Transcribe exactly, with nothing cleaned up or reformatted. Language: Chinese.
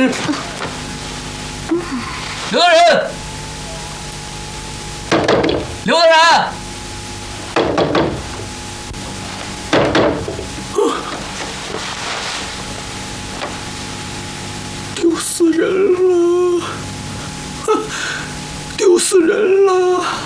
刘大人，刘大人！ 丢死人了！丢死人了！